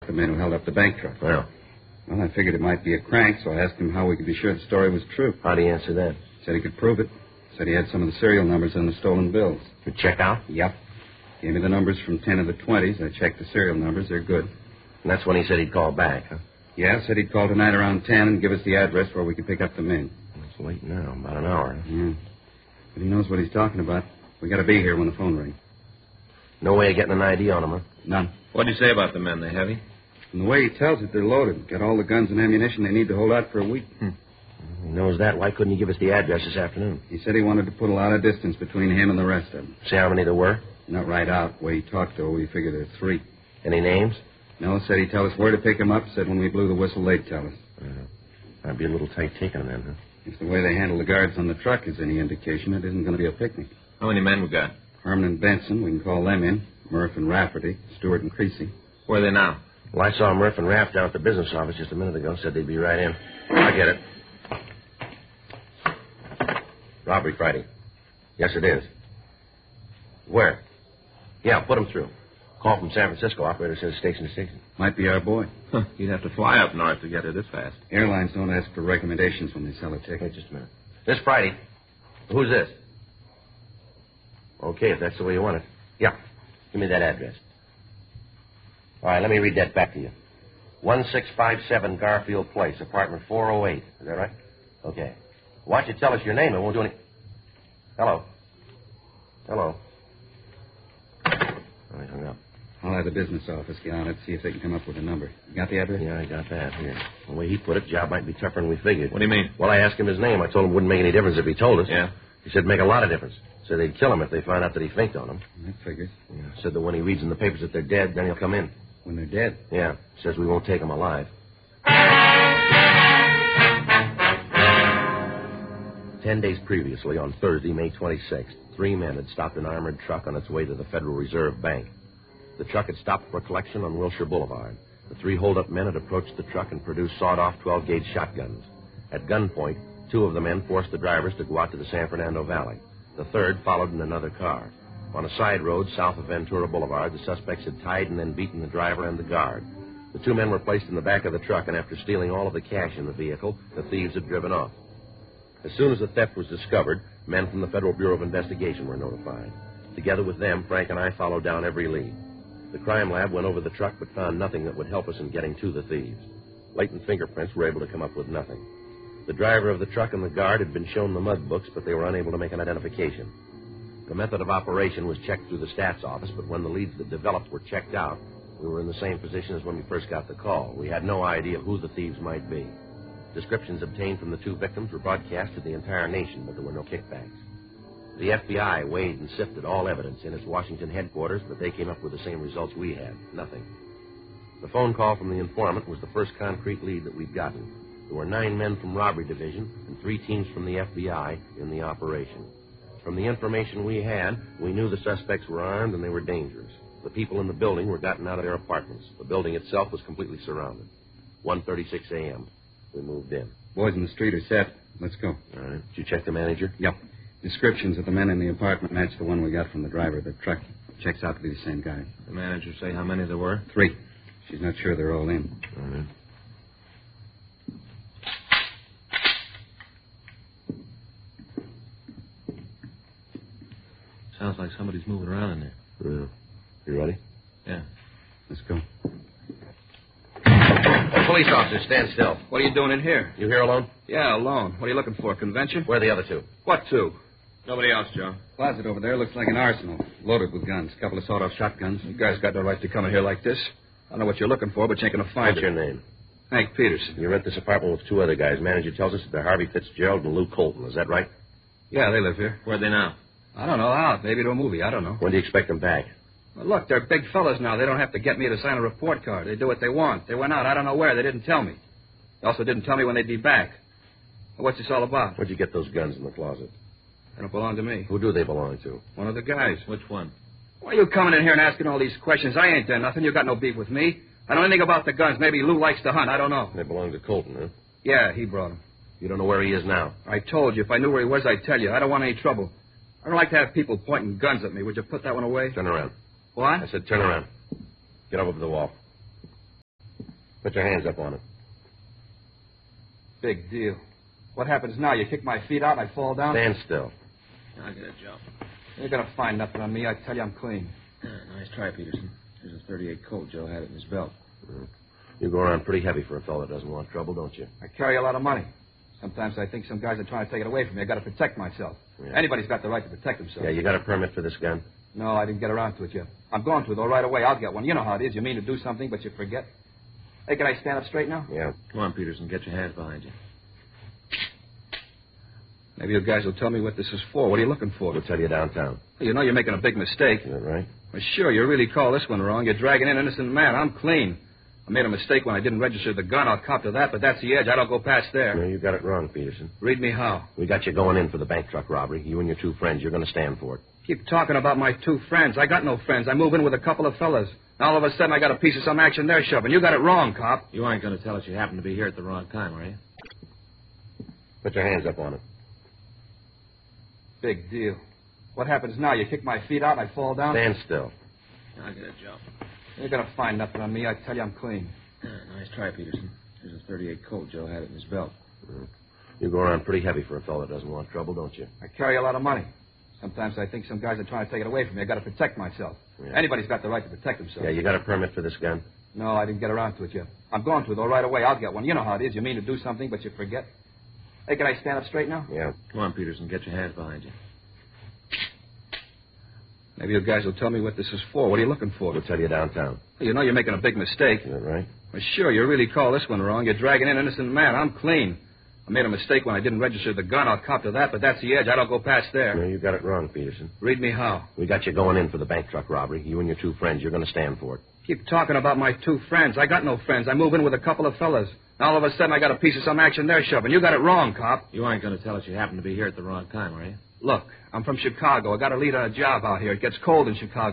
The man who held up the bank truck. Well, I figured it might be a crank, so I asked him how we could be sure the story was true. how'd he answer that? Said he could prove it. Said he had some of the serial numbers on the stolen bills. To check out? Yep. Gave me the numbers from 10 of the 20s. I checked the serial numbers. They're good. And that's when he said he'd call back, huh? Yeah, said he'd call tonight around 10 and give us the address where we could pick up the men. It's late now, about an hour. Yeah. But he knows what he's talking about. We got to be here when the phone rings. No way of getting an ID on him, huh? None. What'd he say about the men? They heavy? From the way he tells it, they're loaded. Got all the guns and ammunition they need to hold out for a week. He knows that. Why couldn't he give us the address this afternoon? He said he wanted to put a lot of distance between him and the rest of them. See how many there were? Not right out. The way he talked, though, we figured there's 3. Any names? No, said he'd tell us where to pick him up. Said when we blew the whistle, they'd tell us. I'd be a little tight taking then, huh? If the way they handle the guards on the truck is any indication, it isn't going to be a picnic. How many men we got? Herman and Benson, we can call them in. Murph and Rafferty, Stewart and Creasy. Where are they now? Well, I saw Murph and Raff down at the business office just a minute ago. Said they'd be right in. I get it. Robbery Friday. Yes, it is. Where? Yeah, put him through. Call from San Francisco. Operator says station to station. Might be our boy. You'd have to fly up north to get it this fast. Airlines don't ask for recommendations when they sell a ticket. Wait just a minute. This Friday. Who's this? Okay, if that's the way you want it. Yeah. Give me that address. All right, let me read that back to you. 1657 Garfield Place, apartment 408. Is that right? Okay. Why don't you tell us your name? It won't do any... Hello. Oh, he hung up. I'll have the business office get on it, see if they can come up with a number. You got the address? Yeah, I got that. Here. The way he put it, job might be tougher than we figured. What do you mean? Well, I asked him his name. I told him it wouldn't make any difference if he told us. Yeah? He said make a lot of difference. Said they'd kill him if they found out that he faked on them. That figures. Yeah. Said that when he reads in the papers that they're dead, then he'll come in. When they're dead? Yeah. Says we won't take him alive. 10 days previously, on Thursday, May 26th, 3 men had stopped an armored truck on its way to the Federal Reserve Bank. The truck had stopped for collection on Wilshire Boulevard. The 3 hold-up men had approached the truck and produced sawed-off 12-gauge shotguns. At gunpoint, 2 of the men forced the drivers to go out to the San Fernando Valley. The third followed in another car. On a side road south of Ventura Boulevard, the suspects had tied and then beaten the driver and the guard. The 2 men were placed in the back of the truck, and after stealing all of the cash in the vehicle, the thieves had driven off. As soon as the theft was discovered, men from the Federal Bureau of Investigation were notified. Together with them, Frank and I followed down every lead. The crime lab went over the truck but found nothing that would help us in getting to the thieves. Latent fingerprints were able to come up with nothing. The driver of the truck and the guard had been shown the mud books, but they were unable to make an identification. The method of operation was checked through the stats office, but when the leads that developed were checked out, we were in the same position as when we first got the call. We had no idea who the thieves might be. Descriptions obtained from the 2 victims were broadcast to the entire nation, but there were no kickbacks. The FBI weighed and sifted all evidence in its Washington headquarters, but they came up with the same results we had. Nothing. The phone call from the informant was the first concrete lead that we'd gotten. There were 9 men from Robbery Division and 3 teams from the FBI in the operation. From the information we had, we knew the suspects were armed and they were dangerous. The people in the building were gotten out of their apartments. The building itself was completely surrounded. 1:36 a.m. We moved in. Boys in the street are set. Let's go. All right. Did you check the manager? Yep. Descriptions of the men in the apartment match the one we got from the driver of the truck. Checks out to be the same guy. The manager say how many there were? 3. She's not sure they're all in. All right. Sounds like somebody's moving around in there. Yeah. You ready? Yeah. Let's go. Police officer, stand still. What are you doing in here? You here alone? Yeah, alone. What are you looking for, convention? Where are the other 2? What 2? Nobody else, Joe. Closet over there looks like an arsenal. Loaded with guns. A couple of sawed-off shotguns. You guys got no right to come in here like this. I don't know what you're looking for, but you ain't going to find What's your name? Hank Peterson. You rent this apartment with 2 other guys. Manager tells us that they're Harvey Fitzgerald and Lou Colton. Is that right? Yeah, they live here. Where are they now? I don't know. Out. Maybe to a movie. I don't know. When do you expect them back? Well, look, they're big fellas now. They don't have to get me to sign a report card. They do what they want. They went out. I don't know where. They didn't tell me. They also didn't tell me when they'd be back. What's this all about? Where'd you get those guns in the closet? They don't belong to me. Who do they belong to? One of the guys. Which one? Why are you coming in here and asking all these questions? I ain't done nothing. You got no beef with me. I don't know anything about the guns. Maybe Lou likes to hunt. I don't know. They belong to Colton, huh? Yeah, he brought them. You don't know where he is now? I told you. If I knew where he was, I'd tell you. I don't want any trouble. I don't like to have people pointing guns at me. Would you put that one away? Turn around. What? I said turn around. Get over to the wall. Put your hands up on it. Big deal. What happens now? You kick my feet out and I fall down? Stand still. I'll get a Joe. You ain't gonna find nothing on me. I tell you I'm clean. Nice try, Peterson. There's a .38 Colt. Joe had it in his belt. You go around pretty heavy for a fellow that doesn't want trouble, don't you? I carry a lot of money. Sometimes I think some guys are trying to take it away from me. I gotta protect myself. Yeah. Anybody's got the right to protect himself. Yeah, you got a permit for this gun? No, I didn't get around to it yet. I'm going to, though, right away. I'll get one. You know how it is. You mean to do something, but you forget. Hey, can I stand up straight now? Yeah. Come on, Peterson. Get your hands behind you. Maybe you guys will tell me what this is for. What are you looking for? We'll tell you downtown. You know you're making a big mistake. Is that right? Well, sure, you really call this one wrong. You're dragging in an innocent man. I'm clean. I made a mistake when I didn't register the gun. I'll cop to that, but that's the edge. I don't go past there. No, you got it wrong, Peterson. Read me how. We got you going in for the bank truck robbery. You and your two friends, you're going to stand for it. Keep talking about my two friends. I got no friends. I move in with a couple of fellas. Now, all of a sudden, I got a piece of some action they're shoving. You got it wrong, cop. You aren't going to tell us you happened to be here at the wrong time, are you? Put your hands up on it. Big deal. What happens now? You kick my feet out and I fall down? Stand still. I'll get a Joe. You ain't gonna find nothing on me. I tell you I'm clean. Nice try, Peterson. There's a .38 Colt. Joe had it in his belt. You go around pretty heavy for a fellow that doesn't want trouble, don't you? I carry a lot of money. Sometimes I think some guys are trying to take it away from me. I gotta protect myself. Yeah. Anybody's got the right to protect himself. Yeah, you got a permit for this gun? No, I didn't get around to it yet. I'm going to, though, right away. I'll get one. You know how it is. You mean to do something, but you forget. Hey, can I stand up straight now? Yeah. Come on, Peterson. Get your hands behind you. Maybe you guys will tell me what this is for. What are you looking for? We'll tell you downtown. You know you're making a big mistake. Is that right? Well, sure, you really call this one wrong. You're dragging in an innocent man. I'm clean. I made a mistake when I didn't register the gun. I'll cop to that, but that's the edge. I don't go past there. No, you got it wrong, Peterson. Read me how. We got you going in for the bank truck robbery. You and your two friends, you're going to stand for it. Keep talking about my two friends. I got no friends. I move in with a couple of fellas. Now, all of a sudden, I got a piece of some action they're shoving. You got it wrong, cop. You aren't going to tell us you happened to be here at the wrong time, are you? Look, I'm from Chicago. I got to lead on a job out here. It gets cold in Chicago.